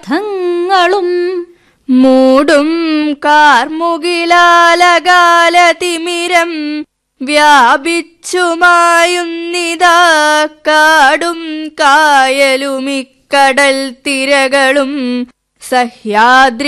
രഥങ്ങളും മൂടും കാർമുകിലാലകാലതിമിരം വ്യാപിച്ചുമായുന്നിതാ കാടും കായലുമിക്കടൽ തിരകളും സഹ്യാദ്രി